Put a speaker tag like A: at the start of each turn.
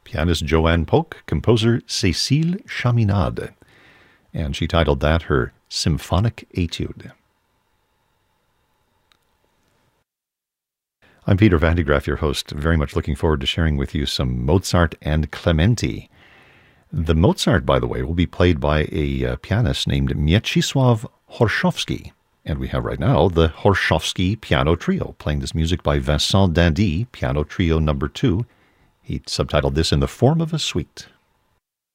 A: pianist Joanne Polk, composer Cécile Chaminade, and she titled that her Symphonic Etude. I'm Peter Van de Graaff, your host. Very much looking forward to sharing with you some Mozart and Clementi. The Mozart, by the way, will be played by a pianist named Mieczysław Horszowski. And we have right now the Horszowski Piano Trio, playing this music by Vincent Dindy, Piano Trio No. 2. He subtitled this In the Form of a Suite.